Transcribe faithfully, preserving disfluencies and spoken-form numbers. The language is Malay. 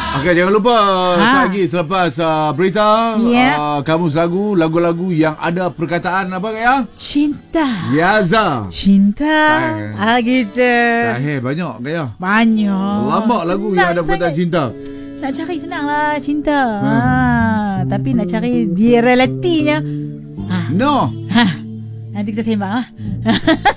Okey, jangan lupa Ha. lagi selepas uh, berita Ya. uh, kamus lagu, lagu-lagu yang ada perkataan apa ya? Cinta. Yaza. Cinta. Sahih. Ah gitu. Sahih banyak kaya. Banyak. Lama lagu yang ada perkataan sangat. cinta. Nak cari senanglah cinta. Hmm. Ha, tapi nak cari di realitinya. Ha. No. Ha. Nanti kita sembang ah.